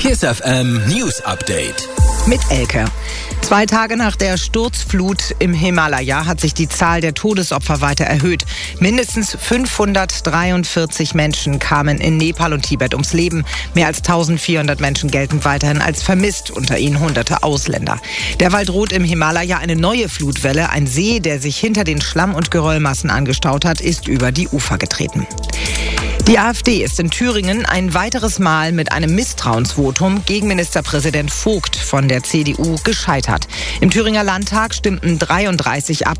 Kiss FM News Update. Mit Elke. 2 Tage nach der Sturzflut im Himalaya hat sich die Zahl der Todesopfer weiter erhöht. Mindestens 543 Menschen kamen in Nepal und Tibet ums Leben. Mehr als 1400 Menschen gelten weiterhin als vermisst, unter ihnen hunderte Ausländer. Derweil droht im Himalaya eine neue Flutwelle. Ein See, der sich hinter den Schlamm- und Geröllmassen angestaut hat, ist über die Ufer getreten. Die AfD ist in Thüringen ein weiteres Mal mit einem Misstrauensvotum gegen Ministerpräsident Vogt von der CDU gescheitert. Im Thüringer Landtag stimmten 33 ab,